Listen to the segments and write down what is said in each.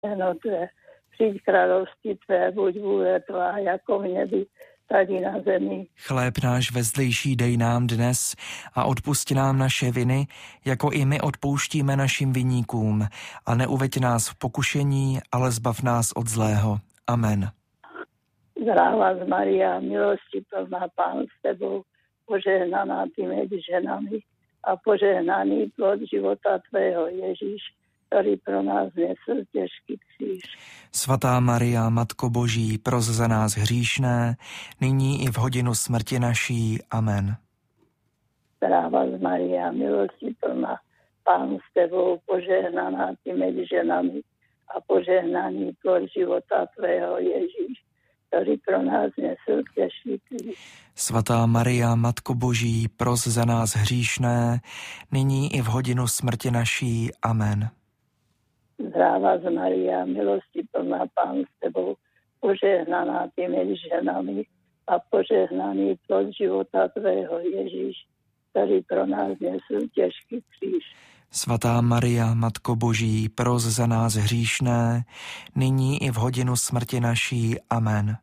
No tvé, přijď království tvé, buď vůle tvá, jako v nebi, tak i na zemi. Chléb náš vezlejší dej nám dnes a odpusti nám naše viny, jako i my odpouštíme našim viníkům. A neuveď nás v pokušení, ale zbav nás od zlého. Amen. Zdravá z Maria, milosti plná, Pán s tebou, požehnaná ty mezi ženami a požehnaný plod života tvého, Ježíš, ktorý pro nás nesl těžký kříž. Svatá Maria, Matko Boží, pros za nás hříšné, nyní i v hodinu smrti naší. Amen. Zdravá z Maria, milosti plná, Pán s tebou, požehnaná ty mezi ženami a požehnaný plod života tvého, Ježíš, ktorý pro nás nesl těžký kříž. Svatá Maria, Matko Boží, pros za nás hříšné, nyní i v hodinu smrti naší. Amen. Zdravá z Maria, milosti plná, Pán s tebou, požehnaná ty mezi ženami a požehnaný plod života tvého, Ježíš, ktorý pro nás nesl těžký kříž. Svatá Maria, Matko Boží, pros za nás hříšné, nyní i v hodinu smrti naší. Amen.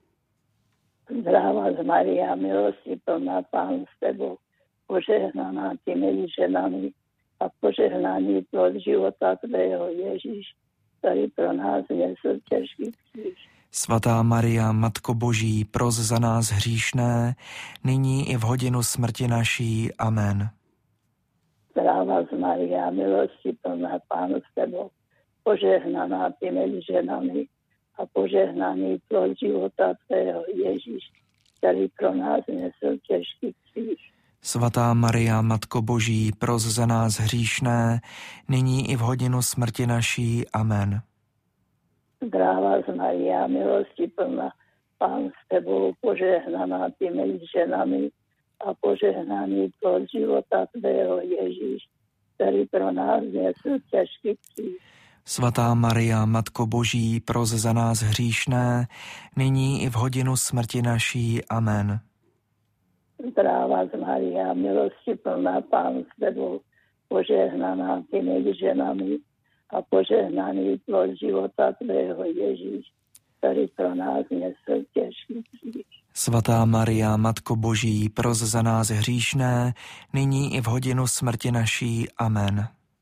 Zdravá z Maria, milosti plná, Pán s tebou, požehnaná ty mezi ženami a požehnaný plod života tvého, Ježíš, ktorý pro nás nesl těžký kříž. Svatá Maria, Matko Boží, pros za nás hříšné, nyní i v hodinu smrti naší. Amen. Zdravá z Maria, milosti plná, Pán s tebou, požehnaná ty mezi ženami a požehnaný plod života tvého, Ježíš, ktorý pro nás nesl těžký kříž. Svatá Maria, Matko Boží, pros za nás hříšné, nyní i v hodinu smrti naší. Amen. Zdravá z Maria, milosti plná, Pán s tebou, požehnaná ty mezi ženami a požehnaný plod života tvého, Ježíš, ktorý pro nás nesl těžký kříž. Svatá Maria, Matko Boží, pros za nás hříšné, nyní i v hodinu smrti naší. Amen. Zdravá z Maria, milosti plná, Pán s tebou, požehnaná ty mezi ženami a požehnaný plod života tvého, Ježíš, ktorý pro nás nesl těžký kříž. Svatá Maria, Matko Boží, pros za nás hříšné, nyní i v hodinu smrti naší. Amen.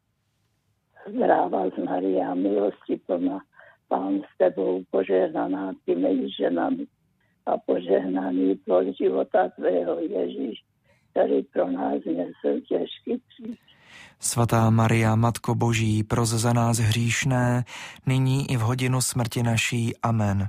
Zdravá z Maria, milosti plná, Pán s tebou, požehnaná ty mezi ženami a požehnaný plod života tvého, Ježíš, ktorý pro nás nesl těžký kříž. Svatá Maria, Matko Boží, pros za nás hříšné, nyní i v hodinu smrti naší. Amen.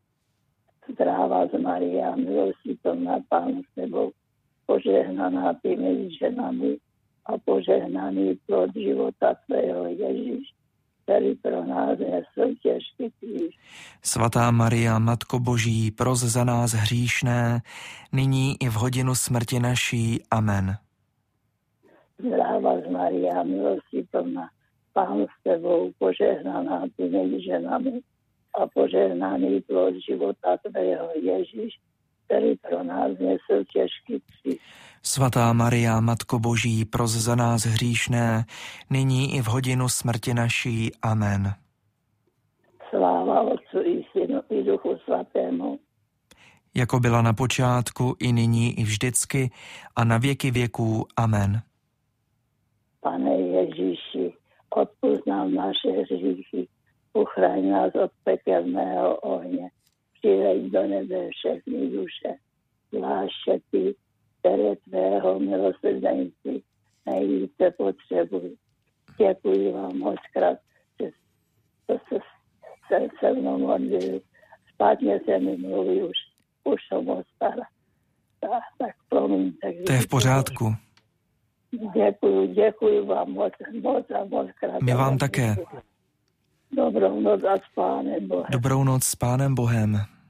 Zdravá z Maria, milosti plná, Pán s tebou, požehnaná ty mezi ženami a požehnaný plod života tvého, Ježíš, ktorý pro nás nesl těžký kříž. Svatá Maria, Matko Boží, pros za nás hříšné, nyní i v hodinu smrti naší. Amen. Zdravá z Maria, milosti plná, Pán s tebou, požehnaná ty mezi ženami a požehnaný plod života tvého, Ježíš, ktorý pro nás nesl těžký kříž. Svatá Maria, Matko Boží, pros za nás hříšné, nyní i v hodinu smrti naší. Amen. Sláva Otcu i Synu i Duchu Svatému. Jako byla na počátku, i nyní, i vždycky, a na věky věků. Amen. Pane Ježíši, odpusť nám naše hříchy, uchraň nás od pekelného ohně, přiveď do nebe všechny duše, zvláště ty, které tvého milosrdenství nejvíce potřebují. Děkuji vám mockrát, že se mnou modlili. Špatně se mi mluví, už jsem moc stará. Tak promiňte. To je v pořádku. Děkuji vám moc krát. My vám také. Dobrou noc a s Pánem Bohem. Dobrou noc s Pánem Bohem.